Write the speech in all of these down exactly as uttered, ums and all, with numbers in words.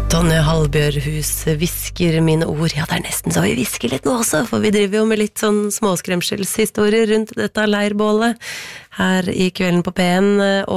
Tonje Hallbjørhus hvisker mine ord. Ja, det er nesten så vi hvisker litt nå også, for vi driver jo med litt sånn småskremselshistorier rundt dette leirbålet her i Kvelden på P en,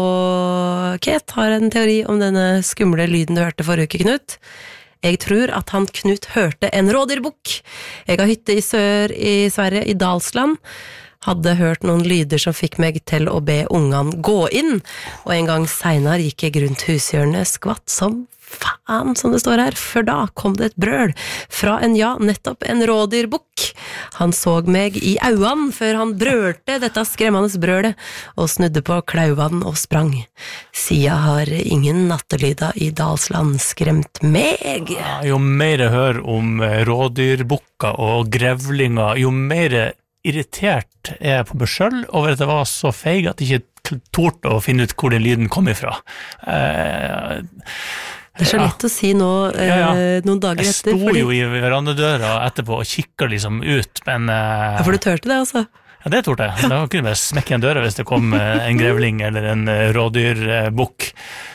og Kate har en teori om denne skumle lyden du hørte forrige uke, Knut. Jeg tror at han Knut hørte en rådyrbukk. Jeg har hytte i sør i Sverige, i Dalsland. Hadde hørt noen lyder som fikk meg til å be ungene gå inn, og en gang senere gikk jeg rundt hushjørnet skvatt som faen, som det står her, for da kom det et brøl fra en, ja, nettopp en rådyrbukk. Han så meg i auan før han brølte dette skremmende brølet, og snudde på klauvan og sprang. Siden har ingen nattelyder i Dalsland skremt meg. Ja, jo mer jeg hører om rådyrbukker og grevlinger, jo mer irritert er jeg på meg selv over at jeg var så feig at jeg ikke torde å finne ut hvor den lyden kom ifra. Eh, Det er så lett ja. Å si nå, eh, ja, ja. Noen dager jeg etter. Jeg sto fordi... jo i verandadøra etterpå og kikket liksom ut, men... Eh, ja, for du tørte det, altså? Ja, det torde jeg. Da kunne jeg bare smekke en døra hvis det kom en grevling eller en rådyrbukk.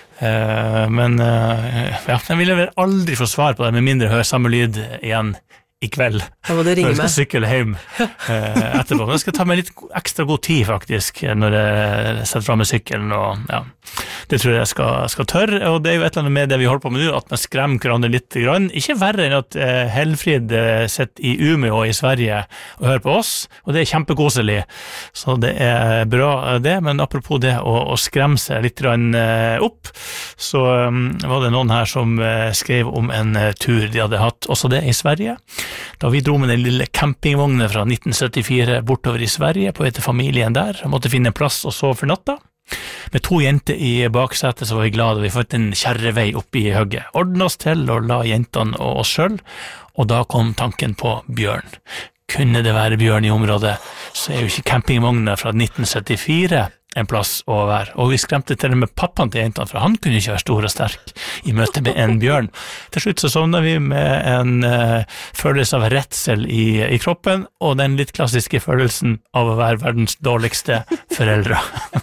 Eh, men eh, ja, jeg ville vel aldri få svar på det, med mindre høre samme lyd igjen i kveld, da må du ringe når jeg skal sykle hjem eh, etterpå. Men jeg skal ta meg litt ekstra god tid faktisk, når jeg setter frem med sykkelen, og ja, det tror jeg jeg skal, skal tørre, og det er jo et eller annet med det vi holder på med nå, at man skremmer hverandre litt grann. Ikke verre enn at eh, Helfrid eh, sitter i Umeå i Sverige og hører på oss, og det er kjempekoselig, så det er bra det, men apropos det å, å skremme seg litt grann eh, opp, så um, var det noen her som eh, skrev om en eh, tur de hadde hatt, også det i Sverige, da vi dro med den lille campingvognen fra nitten syttifire bortover i Sverige på etter familien der, og måtte finne en plass og sove for natta. Med to jenter i baksetet så var vi glad, og vi fått en kjerrevei opp i høgget. Ordnet oss til og la jentene og oss selv, og da kom tanken på bjørn. Kunne det være bjørn i området, så er jo ikke campingvognen fra nitten syttifire en plass å være. Og vi skremte til og med pappaen til jentene, for han kunne ikke være stor og sterk i møte med en bjørn. Til slutt så sovnet vi med en uh, følelse av redsel i, i kroppen, og den litt klassiske følelsen av å være verdens dårligste foreldre.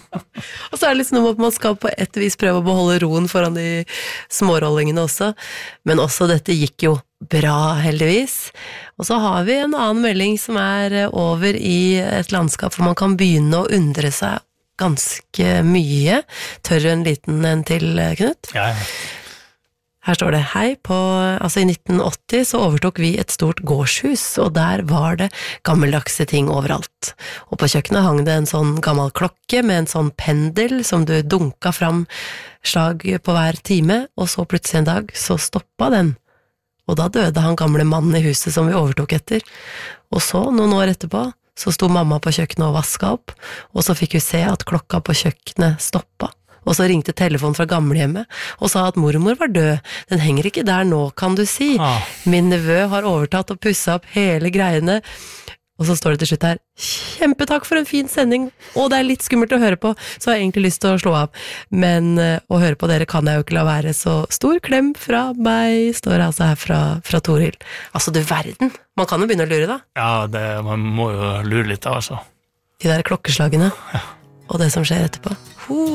Og så er det litt noe med at man skal på et vis prøve å beholde roen foran de smårollingene også, men også dette gikk jo bra, heldigvis. Og så har vi en annen melding som er over i et landskap hvor man kan begynne å undre seg ganske mye. Tør en liten en til, Knut? Ja, ja. Her står det, hei, på, altså i nitten åtti så overtok vi et stort gårdshus, og der var det gammeldagse ting overalt. Og på kjøkkenet hang det en sånn gammel klokke med en sånn pendel som du dunka fram slag på hver time, og så plutselig en dag så stoppa den. Og da døde han gamle mannen i huset som vi overtok etter. Og så, noen år etterpå, så sto mamma på kjøkkenet og vasket opp, og så fikk hun se at klokka på kjøkkenet stoppa. Og så ringte telefonen fra gamlehjemmet og sa at mormor var død. Den henger ikke der nå, kan du si. Ah. Min nevø har overtatt og pusset opp hele greiene. Og så står det til slutt her, kjempetakk for en fin sending, og det er litt skummelt å høre på, så jeg har egentlig lyst til å slå av. Men uh, å høre på dere kan jeg jo ikke la være, så stor klem fra meg, står det altså her fra, fra Torhild. Altså, du verden, man kan jo begynne å lure da. Ja, det, man må jo lure litt da, altså. De der klokkeslagene, ja. Og det som skjer etterpå. Ho.